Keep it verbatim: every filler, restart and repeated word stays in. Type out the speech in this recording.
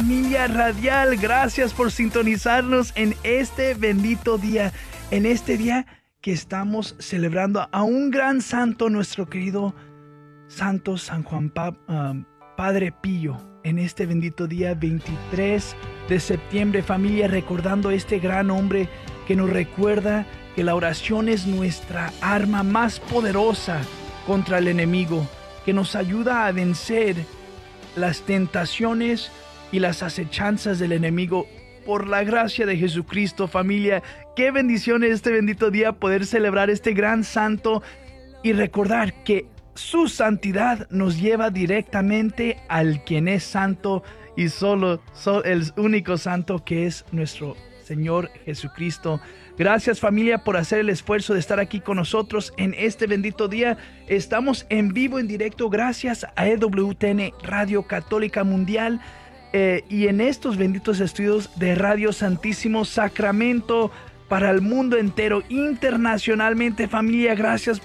familia radial, gracias por sintonizarnos en este bendito día, en este día que estamos celebrando a un gran santo, nuestro querido Santo San Juan pa uh, Padre Pío, en este bendito día veintitrés de septiembre, familia, recordando este gran hombre que nos recuerda que la oración es nuestra arma más poderosa contra el enemigo, que nos ayuda a vencer las tentaciones y las acechanzas del enemigo por la gracia de Jesucristo. Familia, qué bendición es este bendito día poder celebrar este gran santo y recordar que su santidad nos lleva directamente al quien es santo y solo, solo el único santo, que es nuestro Señor Jesucristo. Gracias, familia, por hacer el esfuerzo de estar aquí con nosotros en este bendito día. Estamos en vivo, en directo, gracias a E W T N Radio Católica Mundial eh, y en estos benditos estudios de Radio Santísimo Sacramento para el mundo entero, internacionalmente. Familia, gracias